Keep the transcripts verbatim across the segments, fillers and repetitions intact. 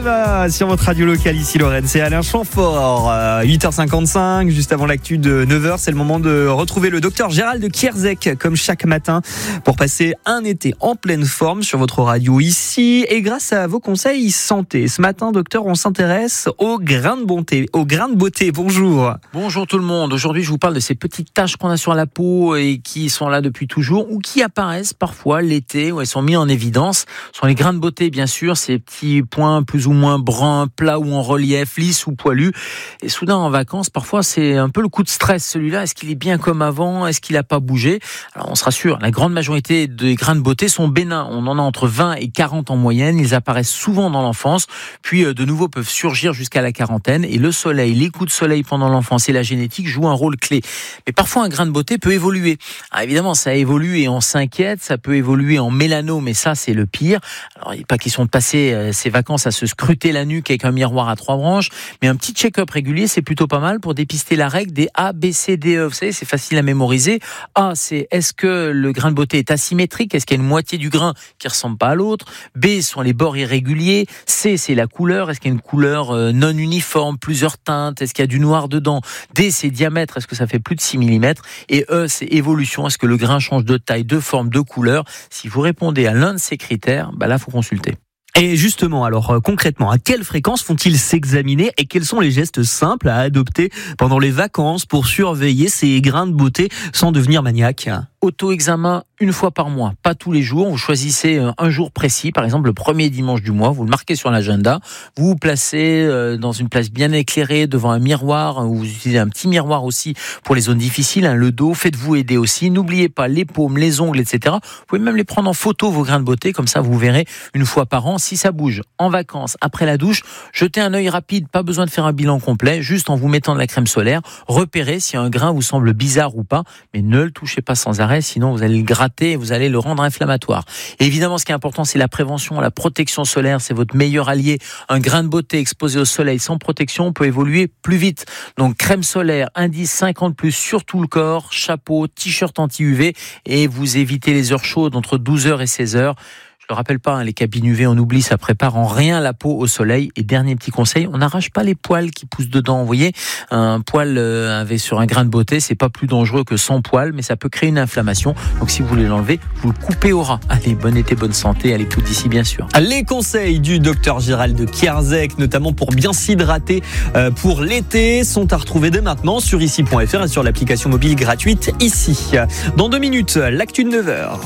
Eva sur votre radio locale ici Lorraine, c'est Alain Chamfort. euh, huit heures cinquante-cinq, juste avant l'actu de neuf heures, c'est le moment de retrouver le docteur Gérald de Kierzek comme chaque matin pour passer un été en pleine forme sur votre radio ici. Et grâce à vos conseils santé, ce matin docteur, on s'intéresse aux grains de beauté. Aux grains de beauté, bonjour. Bonjour tout le monde, aujourd'hui je vous parle de ces petites taches qu'on a sur la peau et qui sont là depuis toujours ou qui apparaissent parfois l'été où elles sont mises en évidence. Ce sont les grains de beauté bien sûr, ces petits points plus ou moins bruns, plats ou en relief, lisses ou poilus. Et soudain en vacances, parfois c'est un peu le coup de stress celui-là. Est-ce qu'il est bien comme avant ? Est-ce qu'il n'a pas bougé ? Alors on se rassure, la grande majorité des grains de beauté sont bénins. On en a entre vingt et quarante en moyenne. Ils apparaissent souvent dans l'enfance, puis de nouveau peuvent surgir jusqu'à la quarantaine. Et le soleil, les coups de soleil pendant l'enfance et la génétique jouent un rôle clé. Mais parfois un grain de beauté peut évoluer. Alors évidemment ça évolue et on s'inquiète, ça peut évoluer en mélanome, mais ça c'est le pire. Alors il n'est pas question de passer euh, ses vacances à se scruter la nuque avec un miroir à trois branches, mais un petit check-up régulier c'est plutôt pas mal pour dépister la règle des A, B, C, D, E. Vous savez, c'est facile à mémoriser. A, c'est est-ce que le grain de beauté est asymétrique ? Est-ce qu'il y a une moitié du grain qui ressemble pas à l'autre ? B, sont les bords irréguliers. C, c'est la couleur. Est-ce qu'il y a une couleur euh, non uniforme, plusieurs teintes ? Est-ce qu'il y a du noir dedans ? D, c'est diamètre. Est-ce que ça fait plus de six millimètres ? Et E, c'est évolution. Est-ce que le grain change de taille, de forme, de couleur ? Si vous répondez à l'un de ces critères, bah là, faut consulter. Et justement, alors euh, concrètement, à quelle fréquence font-ils s'examiner et quels sont les gestes simples à adopter pendant les vacances pour surveiller ces grains de beauté sans devenir maniaque ? Auto-examen une fois par mois, pas tous les jours. Vous choisissez un jour précis, par exemple le premier dimanche du mois, vous le marquez sur l'agenda, vous vous placez dans une place bien éclairée devant un miroir, vous utilisez un petit miroir aussi pour les zones difficiles, hein, le dos, faites-vous aider aussi. N'oubliez pas les paumes, les ongles, et cetera. Vous pouvez même les prendre en photo, vos grains de beauté, comme ça vous verrez une fois par an si ça bouge. En vacances, après la douche, jetez un œil rapide, pas besoin de faire un bilan complet, juste en vous mettant de la crème solaire, repérez si un grain vous semble bizarre ou pas, mais ne le touchez pas sans arrêt, sinon vous allez le gratter et vous allez le rendre inflammatoire. Et évidemment, ce qui est important, c'est la prévention, la protection solaire, c'est votre meilleur allié. Un grain de beauté exposé au soleil sans protection peut évoluer plus vite. Donc crème solaire, indice cinquante plus sur tout le corps, chapeau, t-shirt anti-U V et vous évitez les heures chaudes entre douze heures et seize heures. Je le rappelle pas, hein, les cabines U V, on oublie, ça prépare en rien la peau au soleil. Et dernier petit conseil, on n'arrache pas les poils qui poussent dedans. Vous voyez, un poil euh, avec sur un grain de beauté, c'est pas plus dangereux que sans poil, mais ça peut créer une inflammation. Donc si vous voulez l'enlever, vous le coupez au ras. Allez, bon été, bonne santé, à l'écoute d'ici bien sûr. Les conseils du docteur Gérald de Kierzek, notamment pour bien s'hydrater euh, pour l'été, sont à retrouver dès maintenant sur ici point f r et sur l'application mobile gratuite ici. Dans deux minutes, l'actu de neuf heures.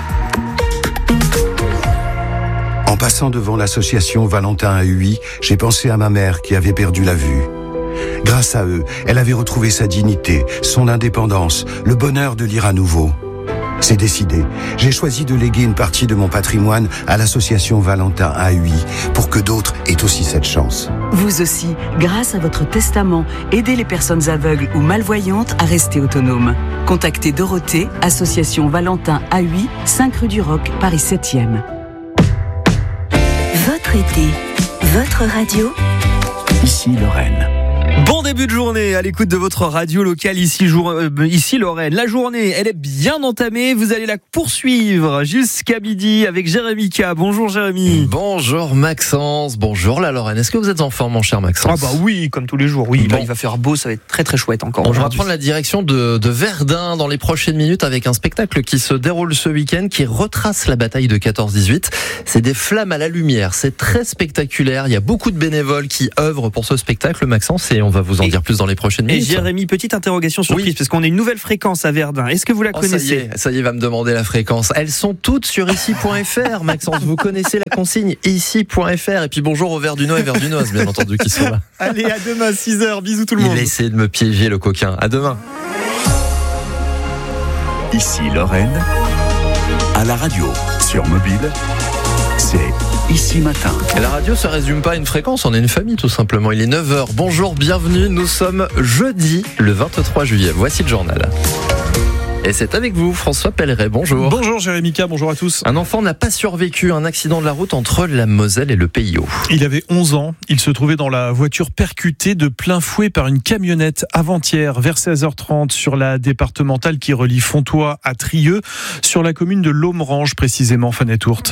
En passant devant l'association Valentin A U I, j'ai pensé à ma mère qui avait perdu la vue. Grâce à eux, elle avait retrouvé sa dignité, son indépendance, le bonheur de lire à nouveau. C'est décidé. J'ai choisi de léguer une partie de mon patrimoine à l'association Valentin A U I pour que d'autres aient aussi cette chance. Vous aussi, grâce à votre testament, aidez les personnes aveugles ou malvoyantes à rester autonomes. Contactez Dorothée, association Valentin A U I, cinq rue du Roc, Paris septième. Votre été, votre radio, Ici Lorraine. Bon début de journée à l'écoute de votre radio locale ici, jour, euh, ici Lorraine. La journée, elle est bien entamée. Vous allez la poursuivre jusqu'à midi avec Jérémy K. Bonjour Jérémy. Bonjour Maxence, bonjour la Lorraine. Est-ce que vous êtes en forme mon cher Maxence ? Ah bah oui, comme tous les jours. Oui, bon. Là il va faire beau, ça va être très très chouette encore. On va prendre la direction de, de Verdun dans les prochaines minutes avec un spectacle qui se déroule ce week-end, qui retrace la bataille de quatorze dix-huit. C'est des flammes à la lumière, c'est très spectaculaire. Il y a beaucoup de bénévoles qui œuvrent pour ce spectacle, Maxence, et on va vous en et, dire plus dans les prochaines minutes. Et Jérémy, petite interrogation surprise, oui. Parce qu'on a une nouvelle fréquence à Verdun. Est-ce que vous la oh, connaissez ? ça y est, ça y est, va me demander la fréquence. Elles sont toutes sur ici point f r, Maxence. Vous connaissez la consigne ici point f r. Et puis bonjour aux Verdunois et Verdunoises, bien entendu, qui sont là. Allez, à demain, six heures. Bisous tout le monde. Il essaie de me piéger, le coquin. À demain. Ici Lorraine, à la radio, sur mobile, c'est Ici Matin. La radio se résume pas à une fréquence, on est une famille tout simplement. Il est neuf heures. Bonjour, bienvenue. Nous sommes jeudi, le vingt-trois juillet. Voici le journal. Et c'est avec vous, François Pelleret, bonjour. Bonjour Jérémy K, bonjour à tous. Un enfant n'a pas survécu à un accident de la route entre la Moselle et le Pays Haut. Il avait onze ans, il se trouvait dans la voiture percutée de plein fouet par une camionnette avant-hier vers seize heures trente sur la départementale qui relie Fontoy à Trieux, sur la commune de Lomerange précisément, Fanette-Ourte.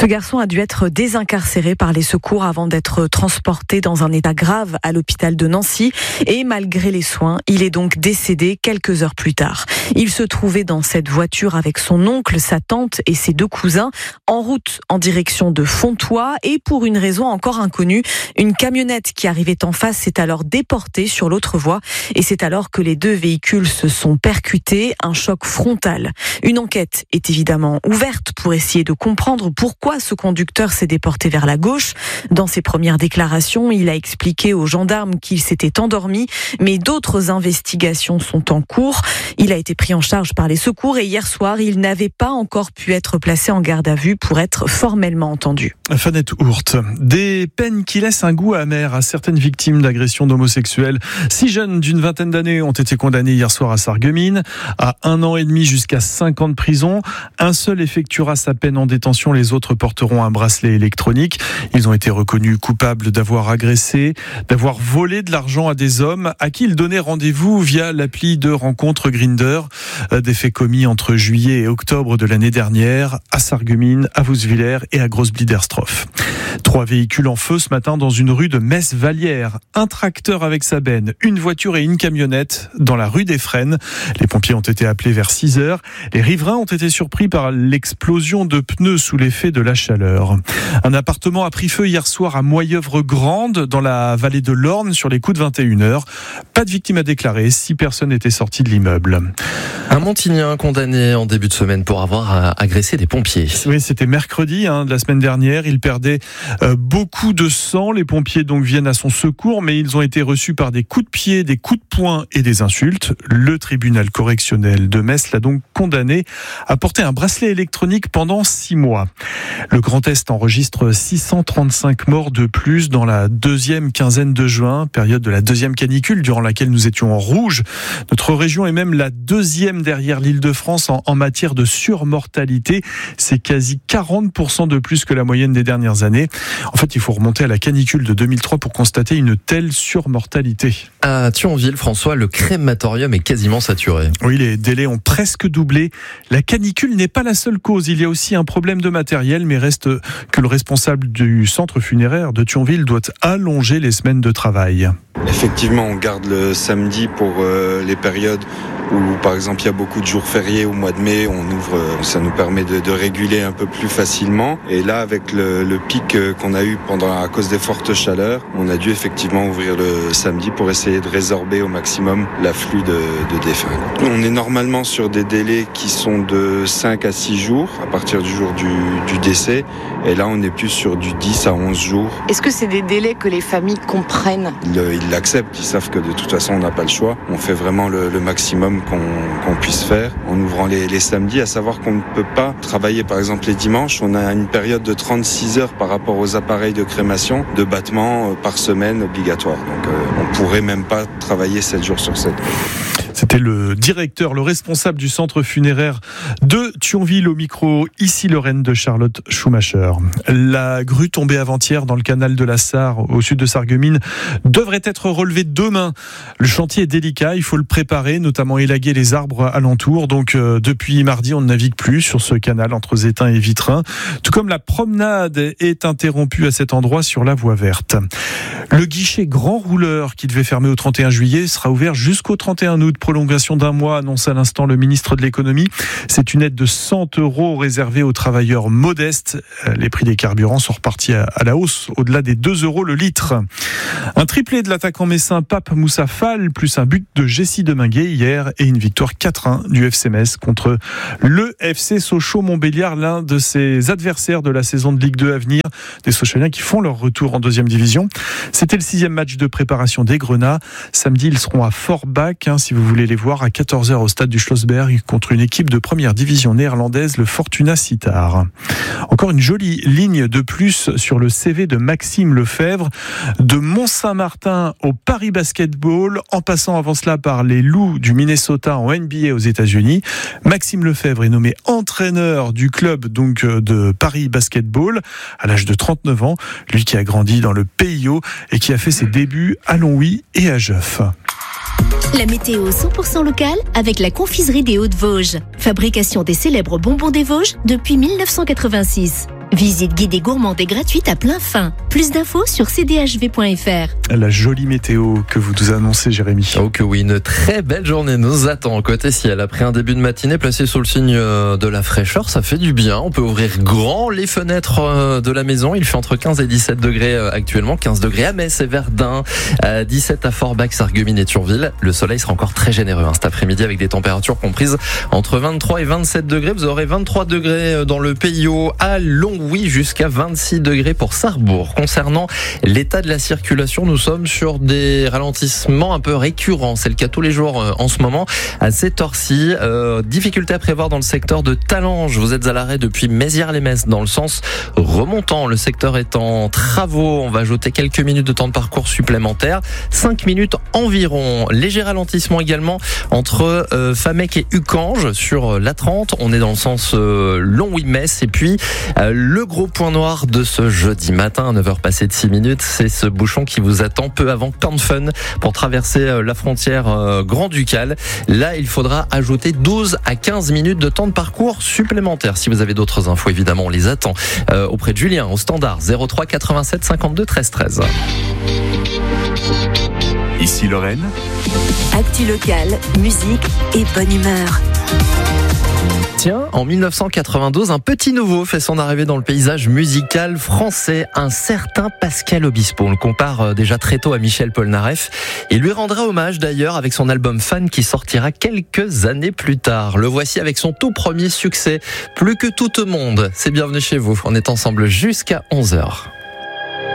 Ce garçon a dû être désincarcéré par les secours avant d'être transporté dans un état grave à l'hôpital de Nancy. Et malgré les soins, il est donc décédé quelques heures plus tard. Il se trouvait dans cette voiture avec son oncle, sa tante et ses deux cousins, en route en direction de Fontoy. Et pour une raison encore inconnue, une camionnette qui arrivait en face s'est alors déportée sur l'autre voie. Et c'est alors que les deux véhicules se sont percutés, un choc frontal. Une enquête est évidemment ouverte pour essayer de comprendre pourquoi ce conducteur s'est déporté vers la gauche. Dans ses premières déclarations, il a expliqué aux gendarmes qu'il s'était endormi, mais d'autres investigations sont en cours. Il a été pris en charge par les secours et hier soir, il n'avait pas encore pu être placé en garde à vue pour être formellement entendu. Fanette Ourte, des peines qui laissent un goût amer à certaines victimes d'agressions d'homosexuels. Six jeunes d'une vingtaine d'années ont été condamnés hier soir à Sarreguemines à un an et demi jusqu'à cinq ans de prison. Un seul effectuera sa peine en détention, les autres porteront un bracelet électronique. Ils ont été reconnus coupables d'avoir agressé, d'avoir volé de l'argent à des hommes à qui ils donnaient rendez-vous via l'appli de rencontre Grindr. Des faits commis entre juillet et octobre de l'année dernière à Sarreguemines, à Vouswiller et à Grosse-Blidersdorf. Trois véhicules en feu ce matin dans une rue de Metz-Vallière. Un tracteur avec sa benne, une voiture et une camionnette dans la rue des Fresnes. Les pompiers ont été appelés vers six heures. Les riverains ont été surpris par l'explosion de pneus sous l'effet de la chaleur. Un appartement a pris feu hier soir à Moyeuvre-Grande dans la vallée de l'Orne sur les coups de vingt et une heures. Pas de victimes à déclarer. Six personnes étaient sorties de l'immeuble. Un Montignien condamné en début de semaine pour avoir agressé des pompiers. Oui, c'était mercredi hein, de la semaine dernière. Il perdait euh, beaucoup de sang. Les pompiers donc viennent à son secours, mais ils ont été reçus par des coups de pied, des coups de poing et des insultes. Le tribunal correctionnel de Metz l'a donc condamné à porter un bracelet électronique pendant six mois. Le Grand Est enregistre six cent trente-cinq morts de plus dans la deuxième quinzaine de juin, période de la deuxième canicule durant laquelle nous étions en rouge. Notre région est même la deuxième derrière l'Île-de-France en, en matière de surmortalité. C'est quasi quarante pour cent de plus que la moyenne des dernières années. En fait, il faut remonter à la canicule de deux mille trois pour constater une telle surmortalité. À Thionville, François, le crématorium est quasiment saturé. Oui, les délais ont presque doublé. La canicule n'est pas la seule cause. Il y a aussi un problème de matériel, mais reste que le responsable du centre funéraire de Thionville doit allonger les semaines de travail. Effectivement, on garde le samedi pour euh, les périodes où, par exemple, il y a beaucoup de jours fériés au mois de mai. On ouvre, ça nous permet de, de réguler un peu plus facilement. Et là, avec le, le pic qu'on a eu pendant à cause des fortes chaleurs, on a dû effectivement ouvrir le samedi pour essayer de résorber au maximum l'afflux de, de défunts. On est normalement sur des délais qui sont de cinq à six jours à partir du jour du, du décès. Et là, on est plus sur du dix à onze jours. Est-ce que c'est des délais que les familles comprennent ? Ils, ils l'acceptent, ils savent que de toute façon, on n'a pas le choix. On fait vraiment le, le maximum qu'on, qu'on puisse faire en ouvrant les, les samedis, à savoir qu'on ne peut pas travailler par exemple les dimanches. On a une période de trente-six heures par rapport aux appareils de crémation de battement par semaine obligatoire. Donc euh, on pourrait même pas travailler sept jours sur sept. C'était le directeur, le responsable du centre funéraire de Thionville au micro, ici Lorraine de Charlotte Schumacher. La grue tombée avant-hier dans le canal de la Sarre, au sud de Sarreguemines, devrait être relevée demain. Le chantier est délicat, il faut le préparer, notamment élaguer les arbres alentours. Donc euh, depuis mardi, on ne navigue plus sur ce canal entre Zétain et Vitrin. Tout comme la promenade est interrompue à cet endroit sur la voie verte. Le guichet grand rouleur qui devait fermer au trente et un juillet sera ouvert jusqu'au trente et un août. Prolongation d'un mois, annonce à l'instant le ministre de l'économie. C'est une aide de cent euros réservée aux travailleurs modestes. Les prix des carburants sont repartis à la hausse, au-delà des deux euros le litre. Un triplé de l'attaquant messin Pape Moussa Fall, plus un but de Jessie Deminguet hier et une victoire quatre un du F C Metz contre le F C Sochaux-Montbéliard, l'un de ses adversaires de la saison de Ligue deux à venir, des Sochaliens qui font leur retour en deuxième division. C'était le sixième match de préparation des Grenats. Samedi, ils seront à Forbach, hein, si vous voulez les voir, à quatorze heures au stade du Schlossberg contre une équipe de première division néerlandaise, le Fortuna Sittard. Encore une jolie ligne de plus sur le C V de Maxime Lefebvre, de Mont-Saint-Martin au Paris Basketball, en passant avant cela par les Loups du Minnesota en N B A aux États-Unis. Maxime Lefebvre est nommé entraîneur du club donc de Paris Basketball à l'âge de trente-neuf ans, lui qui a grandi dans le P I O et qui a fait ses débuts à Longwy et à Jeuf. La météo cent pour cent locale avec la confiserie des Hauts-de-Vosges. Fabrication des célèbres bonbons des Vosges depuis mille neuf cent quatre-vingt-six. Visite guidée gourmande et gratuite à plein fin. Plus d'infos sur c d h v point f r. La jolie météo que vous nous annoncez, Jérémy. Oh que oui, une très belle journée nous attend côté ciel. Après un début de matinée placé sous le signe de la fraîcheur, ça fait du bien. On peut ouvrir grand les fenêtres de la maison. Il fait entre quinze et dix-sept degrés actuellement. quinze degrés à Metz et Verdun, dix-sept à Forbach, Sarreguemines et Thionville. Le soleil sera encore très généreux hein, cet après-midi avec des températures comprises entre vingt-trois et vingt-sept degrés. Vous aurez vingt-trois degrés dans le Pays Haut, à Longwy, jusqu'à vingt-six degrés pour Sarrebourg. Concernant l'état de la circulation, nous sommes sur des ralentissements un peu récurrents. C'est le cas tous les jours en ce moment à cette heure-ci. Euh, difficulté à prévoir dans le secteur de Talange. Vous êtes à l'arrêt depuis Mézières-les-Messes dans le sens remontant. Le secteur est en travaux. On va ajouter quelques minutes de temps de parcours supplémentaires. cinq minutes environ. Léger ralentissement également entre euh, Famec et Ucange sur la trente. On est dans le sens euh, Longwy-Metz. Et puis euh, le gros point noir de ce jeudi matin à neuf heures passées de six minutes, c'est ce bouchon qui vous attend peu avant Cornfun pour traverser euh, la frontière euh, Grand-Ducal. Là, il faudra ajouter douze à quinze minutes de temps de parcours supplémentaires. Si vous avez d'autres infos, évidemment, on les attend euh, auprès de Julien au standard zéro trois quatre-vingt-sept cinquante-deux treize treize. Ici Lorraine. Actu local, musique et bonne humeur. Tiens, en mille neuf cent quatre-vingt-douze, un petit nouveau fait son arrivée dans le paysage musical français, un certain Pascal Obispo. On le compare déjà très tôt à Michel Polnareff et lui rendra hommage d'ailleurs avec son album Fan qui sortira quelques années plus tard. Le voici avec son tout premier succès, Plus que tout le monde. C'est bienvenu chez vous, on est ensemble jusqu'à onze heures.